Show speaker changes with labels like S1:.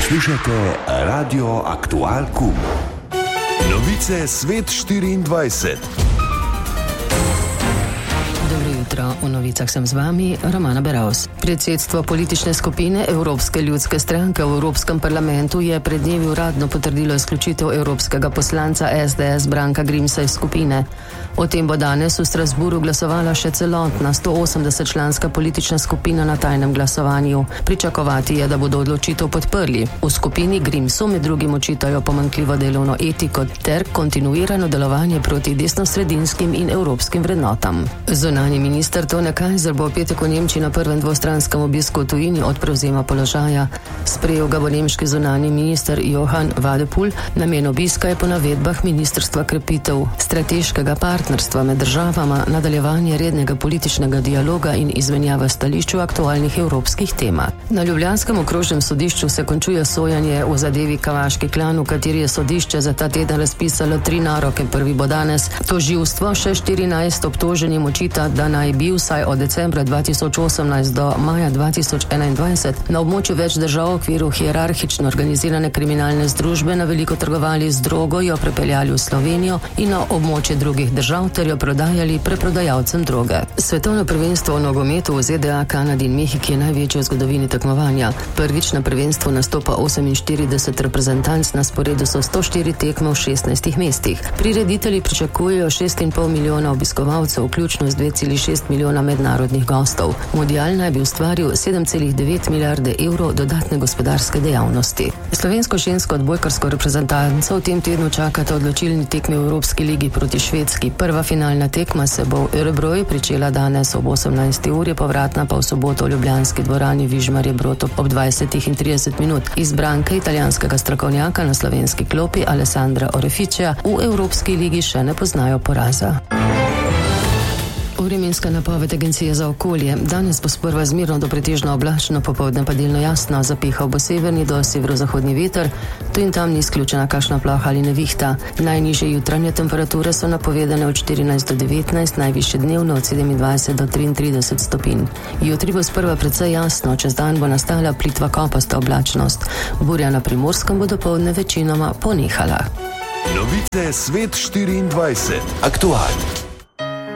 S1: Poslušajte Radio Aktual Kum. Novice Svet 24.
S2: V novicah sem z vami, Romana Beravs. Predsedstvo politične skupine Evropske ljudske stranke v Evropskem parlamentu je pred dnevi uradno potrdilo izključitev evropskega poslanca SDS Branka Grimsa iz skupine. O tem bo danes v Strasburu glasovala še celotna 180-članska politična skupina na tajnem glasovanju. Pričakovati je, da bodo odločitev podprli. V skupini Grimsu med drugim očitajo pomanjkljivo delovno etiko ter kontinuirano delovanje proti desnosredinskim in evropskim vrednotam. Zunanji minister Tone Kajzer bo v petek v Nemčiji na prvem dvostranskem obisku v tujini od prevzema položaja. Sprejel ga bo nemški zunanji minister Johann Wadephul. Namen obiska je po navedbah ministrstva krepitev strateškega partnerstva med državama, nadaljevanje rednega političnega dialoga in izmenjava stališč v aktualnih evropskih temah. Na ljubljanskem okrožnem sodišču se končuje sojenje v zadevi Kavaški klan, v kateri je sodišče za ta teden razpisalo 3 naroke. Prvi bo danes. Tožilstvo še 14 obtoženim očita, da naj bi vsaj od decembra 2018 do maja 2021 na območju več držav v okviru hierarhično organizirane kriminalne združbe na veliko trgovali z drogo, jo prepeljali v Slovenijo in na območje drugih držav ter jo prodajali preprodajalcem droge. Svetovno prvenstvo v nogometu v ZDA, Kanadi in Mehiki je največje v zgodovini tekmovanja. Prvič na prvenstvu nastopa 48 reprezentanc, na sporedu so 104 tekme v 16 mestih. Prireditelji pričakujejo 6,5 milijona obiskovalcev, vključno z 2,6 milijona mednarodnih gostov. Mundial naj bi ustvaril 7,9 milijarde evrov dodatne gospodarske dejavnosti. Slovensko žensko odbojkarsko reprezentanco v tem tednu čakata odločilni tekmi v Evropski ligi proti Švedski. Prva finalna tekma se bo v Örebroju pričela danes ob 18. uri, povratna pa v soboto v ljubljanski dvorani Vižmarje Brod ob 20:30. Izbranke italijanskega strokovnjaka na slovenski klopi Alessandra Orefičija v Evropski ligi še ne poznajo poraza. Vremenska napoved Agencije za okolje. Danes bo sprva zmerno do pretežno oblačno, popoldne pa delno jasno. Zapihal bo severni do severozahodni veter, tu in tam ni izključena kakšna ploha ali nevihta. Najnižje jutranje temperature so napovedane od 14 do 19, najvišje dnevno od 27 do 33 stopinj. Jutri bo sprva precej jasno, čez dan bo nastala plitva kopasta oblačnost. Burja na Primorskem bo dopoldne večinoma ponehala.
S1: Novice Svet 24. Aktualni.